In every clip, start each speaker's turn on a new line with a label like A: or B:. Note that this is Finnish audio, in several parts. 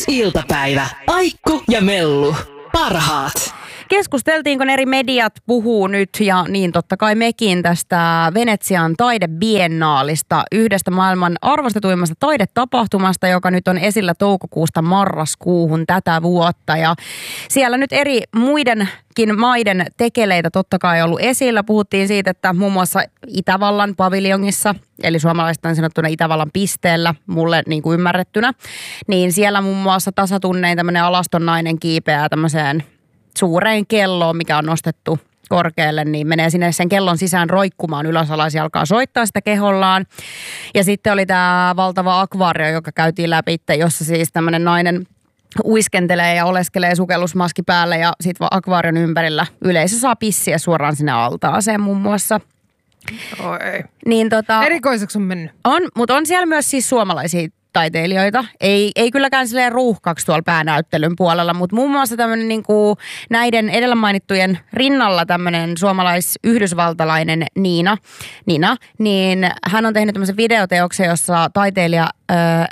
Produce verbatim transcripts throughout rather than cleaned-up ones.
A: Iltapäivä. Aikku ja Mellu. Parhaat.
B: Keskusteltiinko eri mediat puhuu nyt, ja niin totta kai mekin, tästä Venetsian taidebiennaalista, yhdestä maailman arvostetuimmasta taidetapahtumasta, joka nyt on esillä toukokuusta marraskuuhun tätä vuotta. Ja siellä nyt eri muidenkin maiden tekeleitä totta kai ollut esillä. Puhuttiin siitä, että muun muassa Itävallan paviljongissa, eli suomalaistaan sanottuna Itävallan pisteellä, mulle niin kuin ymmärrettynä, niin siellä muun muassa tasatunnein tämmöinen alaston nainen kiipeää tämmöiseen suureen kelloon, mikä on nostettu korkealle, niin menee sinne sen kellon sisään roikkumaan ylös alas ja alkaa soittaa sitä kehollaan. Ja sitten oli tämä valtava akvaario, joka käytiin läpi, jossa siis tämmöinen nainen uiskentelee ja oleskelee sukellusmaski päälle ja sitten akvaarion ympärillä yleisö saa pissiä suoraan sinne altaaseen muun muassa.
C: Oi.
B: Niin tota,
C: erikoiseksi on mennyt.
B: On, mutta on siellä myös siis suomalaisia taiteilijoita. Ei, ei kylläkään silleen ruuhkaksi tuolla päänäyttelyn puolella, mutta muun muassa tämmöinen niin kuin näiden edellä mainittujen rinnalla tämmöinen suomalais-yhdysvaltalainen Niina, Nina, niin hän on tehnyt tämmöisen videoteoksen, jossa taiteilija ö,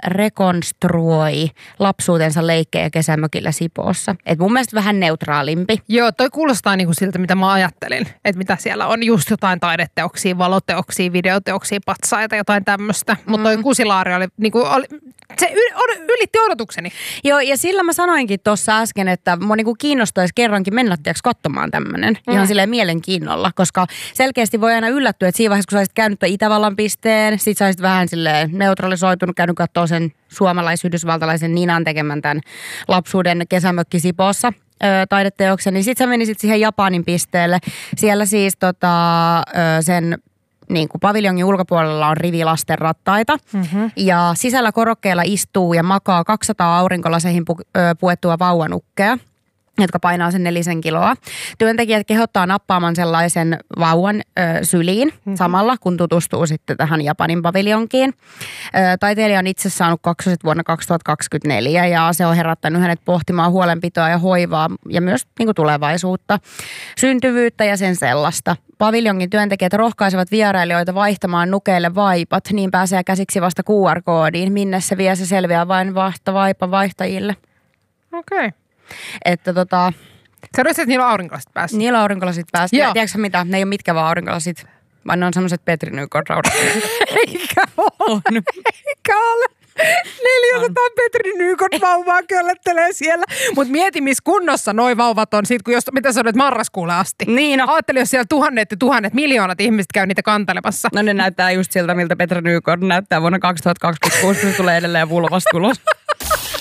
B: rekonstruoi lapsuutensa leikkejä kesämökillä Sipoossa. Et mun mielestä vähän neutraalimpi.
C: Joo, toi kuulostaa niinku siltä, mitä mä ajattelin. Että mitä siellä on, just jotain taideteoksia, valoteoksia, videoteoksia, patsaita, jotain tämmöistä. Mm. Mutta toi Kusilaari oli, niinku, oli se ylitti odotukseni. Joo,
B: ja sillä mä sanoinkin tuossa äsken, että mua niinku kiinnostaisi kerrankin mennä tiiäks katsomaan tämmönen. Mm. Ihan silleen mielenkiinnolla, koska selkeästi voi aina yllättyä, että siinä vaiheessa, kun sä olisit käynyt Itävallan pisteen, sit sä olisit vähän silleen neutralisoitunut, käynyt katsoa sen suomalais-yhdysvaltalaisen Ninan tekemän tämän lapsuuden kesämökki Sipoossa taideteoksen, niin sit sä menisit siihen Japanin pisteelle. Siellä siis tota, sen niin kuin paviljongin ulkopuolella on rivi lastenrattaita mm-hmm. ja sisällä korokkeella istuu ja makaa kaksisataa aurinkolaseihin pu- ö, puettua vauvanukkea, jotka painaa sen nelisen kiloa. Työntekijät kehottaa nappaamaan sellaisen vauvan ö, syliin mm-hmm. samalla, kun tutustuu sitten tähän Japanin paviljonkiin. Ö, taiteilija on itse saanut kaksoset vuonna kaksituhattakaksikymmentäneljä ja se on herättänyt hänet pohtimaan huolenpitoa ja hoivaa ja myös niin kuin tulevaisuutta, syntyvyyttä ja sen sellaista. Paviljongin työntekijät rohkaisevat vierailijoita vaihtamaan nukeille vaipat, niin pääsee käsiksi vasta Q R-koodiin, minne se vie, se selviää vain vasta vaipan vaihtajille.
C: Okei. Okay.
B: Että tota...
C: Sä odotit, että niillä on aurinkolasit päässä.
B: Niillä on aurinkolasit päässä. Ja tiedätkö mitä? Ne ei ole mitkä vaan aurinkolasit, vaan ne on semmoiset Petri Nykort aurinkolasit.
C: Eikä ole. Eikä ole. neljäsataa Petri Nykort vauvaa köllettelee siellä. Mutta mieti, missä kunnossa noi vauvat on siitä, kun jos, mitä sä olet marraskuulle asti.
B: Niin no.
C: Ajattelin, jos siellä tuhannet ja tuhannet, miljoonat ihmiset käy niitä kantelemassa.
B: No ne näyttää just siltä, miltä Petri Nykort näyttää vuonna kaksituhattakaksikymmentäkuusi, kun se tulee edelleen vulvasta ulos.